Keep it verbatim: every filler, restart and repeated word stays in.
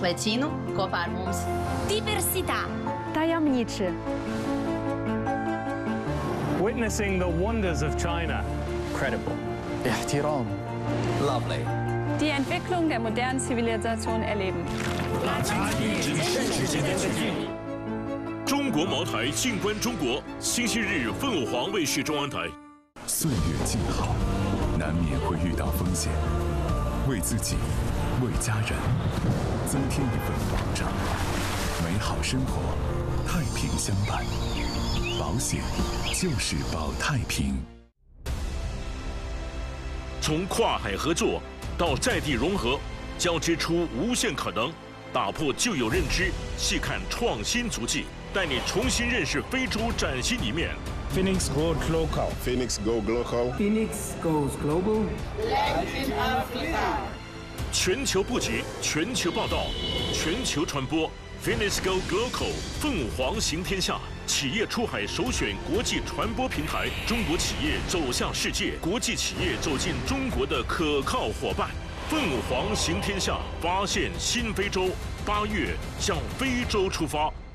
Vicino, kopā ar mums. Diversità. Tajemniczy. Witnessing the wonders of China. Credible. احترام. Lovely. Die Entwicklung der modernen Zivilisation erleben. 中国茅台静观中国，星期日凤凰卫视中央台。 岁月静好，难免会遇到风险，为自己，为家人，增添一份保障。美好生活，太平相伴。保险就是保太平。 从跨海合作到在地融合，交织出无限可能。打破旧有认知，细看创新足迹，带你重新认识非洲崭新一面。 Phoenix Goes Local. Phoenix Go Global. Phoenix Goes Global. Latin Africa. 全球布局，全球报道，全球传播。Phoenix Go Global， 凤凰行天下，企业出海首选国际传播平台，中国企业走向世界，国际企业走进中国的可靠伙伴。凤凰行天下，发现新非洲。八月向非洲出发。